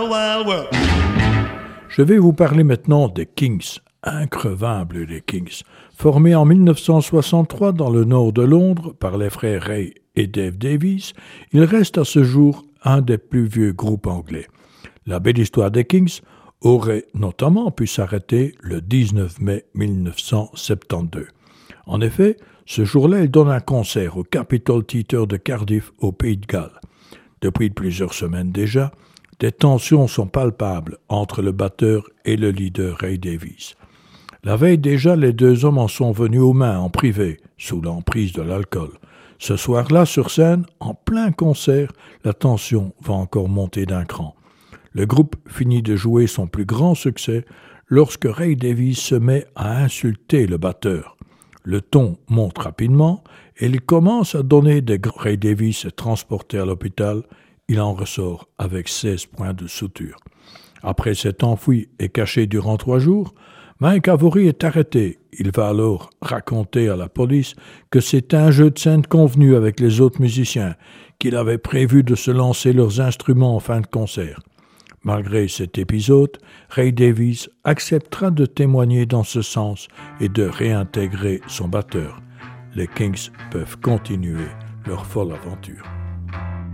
Je vais vous parler maintenant des Kings, increvables les Kings. Formés en 1963 dans le nord de Londres par les frères Ray et Dave Davies, ils restent à ce jour un des plus vieux groupes anglais. La belle histoire des Kings aurait notamment pu s'arrêter le 19 mai 1972. En effet, ce jour-là, ils donnent un concert au Capitol Theatre de Cardiff, au Pays de Galles. Depuis plusieurs semaines déjà, des tensions sont palpables entre le batteur et le leader Ray Davies. La veille déjà, les deux hommes en sont venus aux mains en privé, sous l'emprise de l'alcool. Ce soir-là, sur scène, en plein concert, la tension va encore monter d'un cran. Le groupe finit de jouer son plus grand succès lorsque Ray Davies se met à insulter le batteur. Le ton monte rapidement et il commence à donner des grands. Ray Davies est transporté à l'hôpital. Il en ressort avec 16 points de suture. Après s'être enfui et caché durant 3 jours, Mike Avory est arrêté. Il va alors raconter à la police que c'est un jeu de scène convenu avec les autres musiciens, qu'il avait prévu de se lancer leurs instruments en fin de concert. Malgré cet épisode, Ray Davies acceptera de témoigner dans ce sens et de réintégrer son batteur. Les Kings peuvent continuer leur folle aventure.